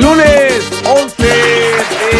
Lunes 11 de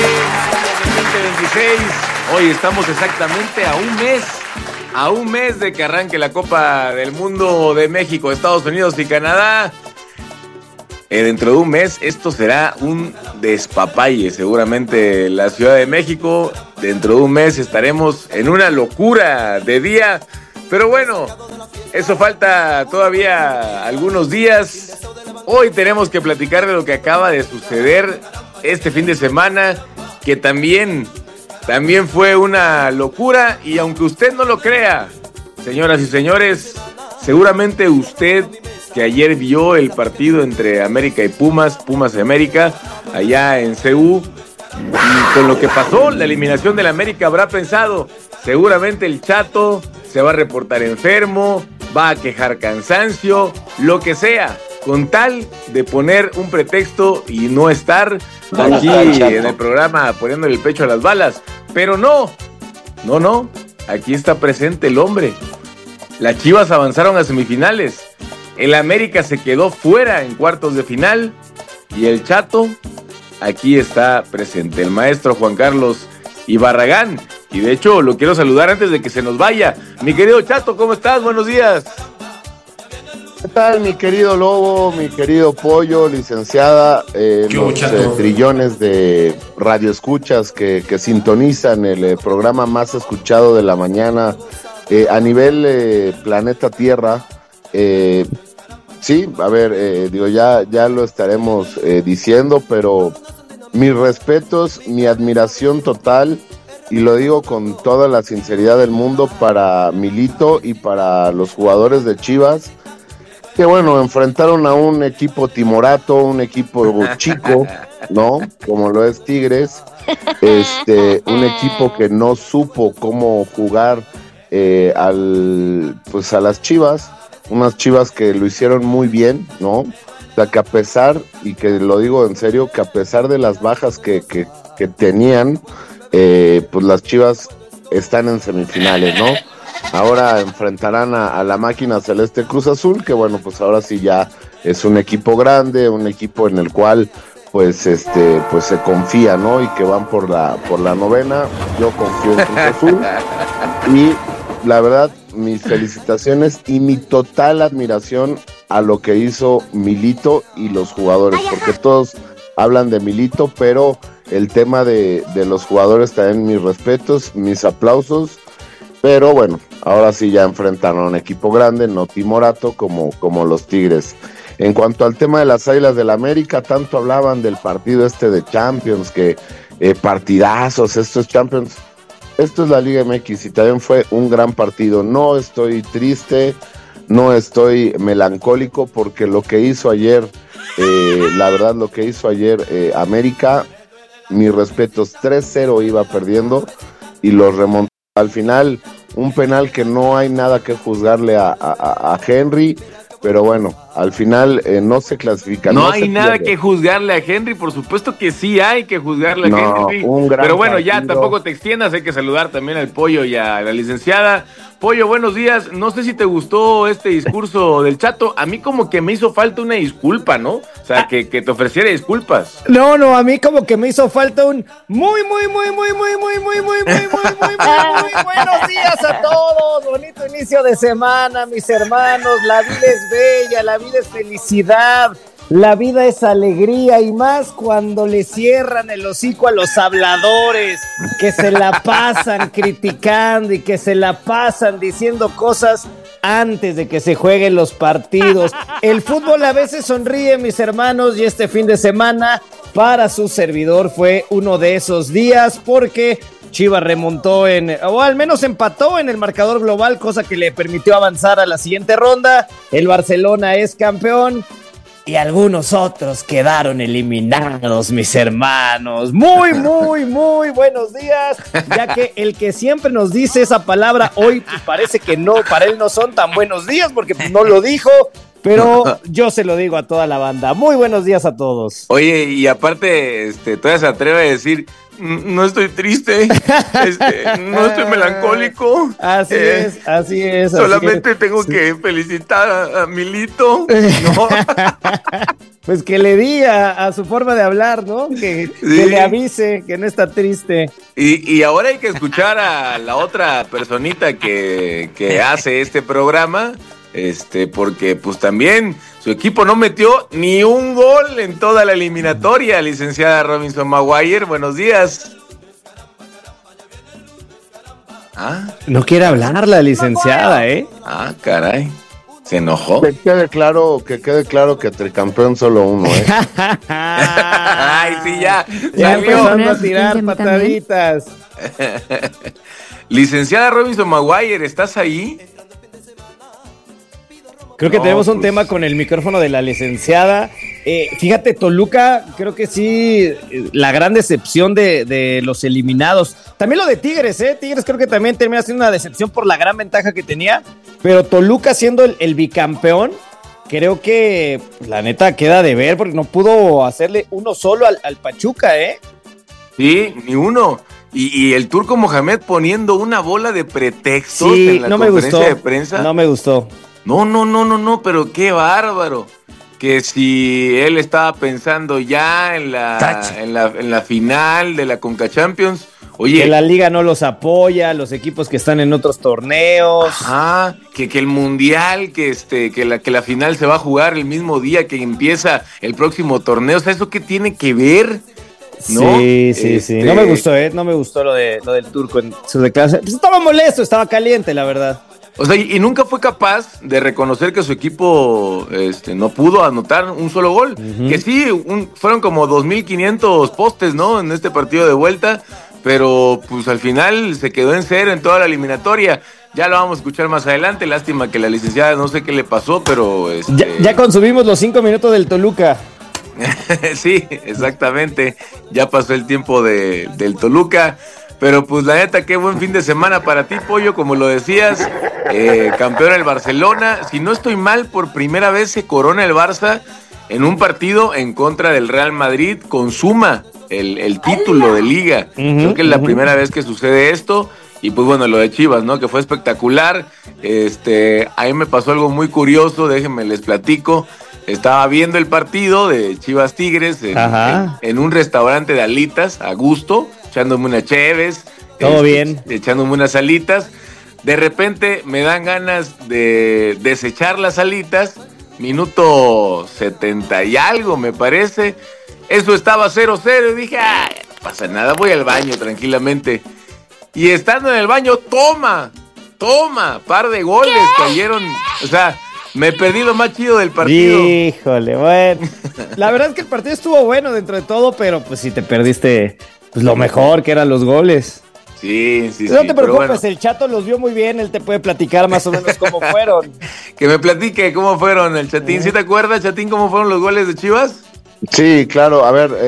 2026. Hoy estamos exactamente a un mes de que arranque la Copa del Mundo de México, Estados Unidos y Canadá. Dentro de un mes esto será un despapalle, seguramente la Ciudad de México. Dentro de un mes estaremos en una locura de día, pero bueno, eso falta todavía algunos días. Hoy tenemos que platicar de lo que acaba de suceder este fin de semana, que también fue una locura, y aunque usted no lo crea, señoras y señores, seguramente usted que ayer vio el partido entre América y Pumas de América, allá en CU, y con lo que pasó, la eliminación del América, habrá pensado, seguramente el Chato se va a reportar enfermo, va a quejar cansancio, lo que sea, con tal de poner un pretexto y no estar aquí en el programa poniéndole el pecho a las balas. Pero no, aquí está presente el hombre. Las Chivas avanzaron a semifinales, el América se quedó fuera en cuartos de final, y el Chato aquí está presente, el maestro Juan Carlos Ibarragán. Y de hecho lo quiero saludar antes de que se nos vaya. Mi querido Chato, ¿cómo estás? Buenos días. ¿Qué tal, mi querido Lobo, mi querido Pollo, licenciada, trillones de radioescuchas que sintonizan el programa más escuchado de la mañana a nivel planeta Tierra? Sí, a ver, ya lo estaremos diciendo, pero mis respetos, mi admiración total, y lo digo con toda la sinceridad del mundo, para Milito y para los jugadores de Chivas, que bueno, enfrentaron a un equipo timorato, un equipo chico, ¿no? Como lo es Tigres, un equipo que no supo cómo jugar a las Chivas, unas Chivas que lo hicieron muy bien, ¿no? O sea, que a pesar, y que lo digo en serio, que a pesar de las bajas que tenían, pues las Chivas están en semifinales, ¿no? Ahora enfrentarán a la máquina celeste Cruz Azul, que bueno, pues ahora sí ya es un equipo grande, un equipo en el cual pues se confía, ¿no? Y que van por la novena. Yo confío en Cruz Azul, y la verdad, mis felicitaciones y mi total admiración a lo que hizo Milito y los jugadores, porque todos hablan de Milito, pero el tema de los jugadores también, mis respetos, mis aplausos. Pero bueno, ahora sí ya enfrentaron a un equipo grande, no timorato como los Tigres. En cuanto al tema de las Águilas del América, tanto hablaban del partido de Champions, que partidazos, estos Champions. Esto es la Liga MX y también fue un gran partido. No estoy triste, no estoy melancólico, porque lo que hizo ayer, la verdad, lo que hizo ayer América, mis respetos, 3-0 iba perdiendo y los remontó. Al final, un penal que no hay nada que juzgarle a Henry, pero bueno, al final no se clasifica. No hay nada que juzgarle a Henry, por supuesto que sí hay que juzgarle a Henry. Pero bueno, ya tampoco te extiendas, hay que saludar también al Pollo y a la licenciada. Pollo, buenos días. No sé si te gustó este discurso del Chato. A mí como que me hizo falta una disculpa, ¿no? O sea, que te ofreciera disculpas. No, a mí como que me hizo falta un muy buenos días a todos. Bonito inicio de semana, mis hermanos. La vida es bella, la vida es felicidad. La vida es alegría, y más cuando le cierran el hocico a los habladores que se la pasan criticando y que se la pasan diciendo cosas antes de que se jueguen los partidos. El fútbol a veces sonríe, mis hermanos, y este fin de semana para su servidor fue uno de esos días, porque Chivas remontó o al menos empató en el marcador global, cosa que le permitió avanzar a la siguiente ronda. El Barcelona es campeón y algunos otros quedaron eliminados, mis hermanos. Muy buenos días, ya que el que siempre nos dice esa palabra hoy parece que no, para él no son tan buenos días, porque no lo dijo, Pero yo se lo digo a toda la banda. Muy buenos días a todos. Oye, y aparte, todavía se atreve a decir, no estoy triste, no estoy melancólico. Así es. Solamente tengo que felicitar a Milito. ¿No? Pues que le diga a su forma de hablar, ¿no? Que le avise que no está triste. Y ahora hay que escuchar a la otra personita que hace este programa, porque pues también su equipo no metió ni un gol en toda la eliminatoria, licenciada Robinson Maguire. Buenos días. No quiere hablar la licenciada, ¿eh? Caray. ¿Se enojó? Que quede claro que tricampeón solo uno, ¿eh? Ay, sí, ya empezando a tirar pataditas. Licenciada Robinson Maguire, ¿estás ahí? Creo que tenemos un tema con el micrófono de la licenciada. Fíjate, Toluca, creo que sí, la gran decepción de los eliminados. También lo de Tigres, Tigres creo que también termina siendo una decepción por la gran ventaja que tenía. Pero Toluca siendo el bicampeón, creo que la neta queda de ver porque no pudo hacerle uno solo al Pachuca, Sí, ni uno. Y el Turco Mohamed poniendo una bola de pretextos en la conferencia de prensa. No me gustó. No, pero qué bárbaro. Que si él estaba pensando ya en la final de la Conca Champions, oye, que la liga no los apoya, los equipos que están en otros torneos. Que el mundial, que la final se va a jugar el mismo día que empieza el próximo torneo. O sea, ¿eso qué tiene que ver? ¿No? Sí. No me gustó lo del Turco en su declaración. Pues estaba molesto, estaba caliente, la verdad. O sea, y nunca fue capaz de reconocer que su equipo no pudo anotar un solo gol. Uh-huh. Que sí, fueron como 2,500 postes, ¿no? En este partido de vuelta, pero pues al final se quedó en cero en toda la eliminatoria. Ya lo vamos a escuchar más adelante. Lástima que la licenciada no sé qué le pasó, pero... Ya consumimos los 5 minutos del Toluca. Sí, exactamente. Ya pasó el tiempo del Toluca. Pero pues la neta, qué buen fin de semana para ti, Pollo, como lo decías, campeón el Barcelona. Si no estoy mal, por primera vez se corona el Barça en un partido en contra del Real Madrid, consuma el título de Liga. Creo que es la primera vez que sucede esto. Y pues bueno, lo de Chivas, ¿no? Que fue espectacular. A mí me pasó algo muy curioso, déjenme les platico. Estaba viendo el partido de Chivas Tigres en un restaurante de alitas, a gusto, echándome unas cheves. Todo bien. Echándome unas alitas. De repente me dan ganas de desechar las alitas. Minuto 70 y algo, me parece. Eso estaba 0-0 y dije, no pasa nada, voy al baño tranquilamente. Y estando en el baño, toma, par de goles cayeron, o sea... Me perdí lo más chido del partido. Híjole, bueno. La verdad es que el partido estuvo bueno dentro de todo, pero pues si te perdiste pues lo mejor, que eran los goles. Sí. No te preocupes, bueno. El Chato los vio muy bien, él te puede platicar más o menos cómo fueron. Que me platique cómo fueron el Chatín. ¿Sí te acuerdas, Chatín, cómo fueron los goles de Chivas? Sí, claro. A ver,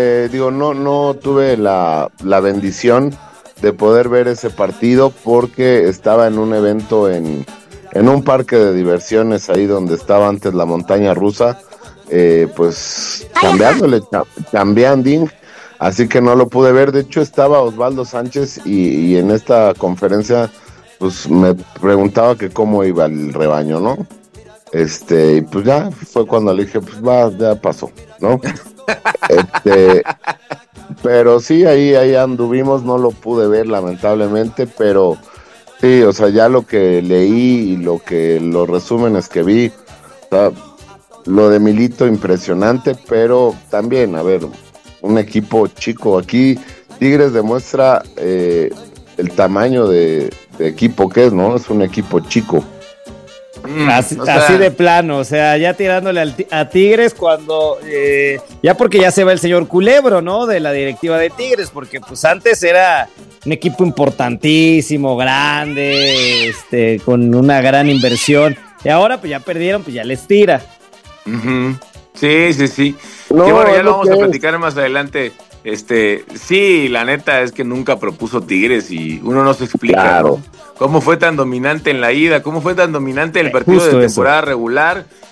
no tuve la bendición de poder ver ese partido porque estaba en un evento en un parque de diversiones ahí donde estaba antes la montaña rusa, pues cambiando, así que no lo pude ver. De hecho estaba Osvaldo Sánchez y en esta conferencia pues me preguntaba que cómo iba el rebaño, ¿no? Y pues ya fue cuando le dije, pues ya pasó, ¿no? Pero sí, ahí anduvimos, no lo pude ver lamentablemente, pero sí, o sea, ya lo que leí y los resúmenes que vi, o sea, lo de Milito impresionante, pero también, a ver, un equipo chico. Aquí Tigres demuestra el tamaño de equipo que es, ¿no? Es un equipo chico. Así de plano, o sea, ya tirándole a Tigres cuando, ya porque ya se va el señor Culebro, ¿no? De la directiva de Tigres, porque pues antes era un equipo importantísimo, grande, con una gran inversión, y ahora pues ya perdieron, pues ya les tira. Uh-huh. Sí. No, que bueno, ya lo vamos a platicar más adelante. Sí, la neta es que nunca propuso Tigres y uno no se explica, claro, ¿no? Cómo fue tan dominante en la ida, cómo fue tan dominante en el partido de temporada regular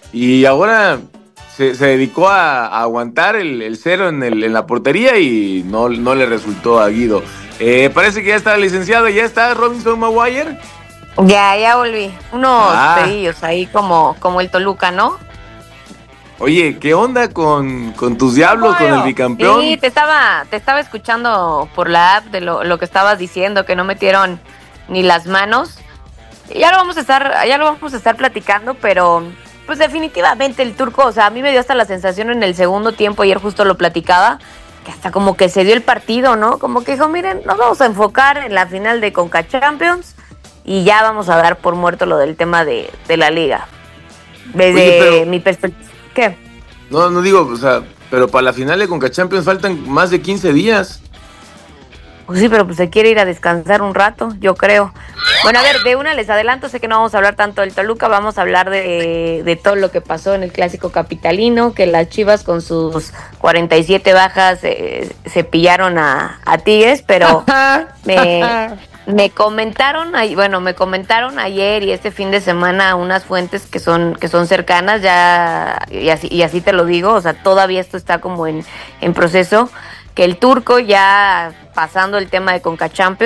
y ahora se dedicó a aguantar el cero en la portería y no le resultó a Guido. Parece que ya está licenciado, ya está Robinson Maguire. Ya volví. Unos pedillos ahí como el Toluca, ¿no? Oye, ¿qué onda con tus diablos, con el bicampeón? Sí, te estaba escuchando por la app de lo que estabas diciendo, que no metieron ni las manos. Ya lo vamos a estar platicando, pero pues definitivamente el turco, o sea, a mí me dio hasta la sensación en el segundo tiempo, ayer justo lo platicaba, que hasta como que se dio el partido, ¿no? Como que dijo, miren, nos vamos a enfocar en la final de Conca Champions y ya vamos a dar por muerto lo del tema de la liga. Desde mi perspectiva. ¿Qué? No digo, o sea, pero para la final de Conca Champions faltan más de 15 días. Pues sí, pero pues se quiere ir a descansar un rato, yo creo. Bueno, a ver, de una les adelanto, sé que no vamos a hablar tanto del Toluca, vamos a hablar de todo lo que pasó en el Clásico Capitalino, que las Chivas con sus 47 bajas se pillaron a Tigres, pero me comentaron ayer y este fin de semana unas fuentes que son cercanas, ya y así te lo digo, o sea, todavía esto está como en proceso, que el turco ya pasando el tema de Conca Champions